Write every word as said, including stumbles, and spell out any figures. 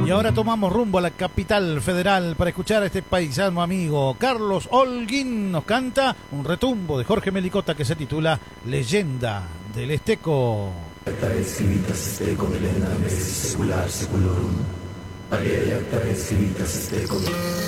Y ahora tomamos rumbo a la capital federal para escuchar a este paisano amigo. Carlos Holguín nos canta un retumbo de Jorge Melicota que se titula Leyenda del Esteco. Acta escribitas Esteco de lenda secular seculorum. Alia acta escribitas Esteco.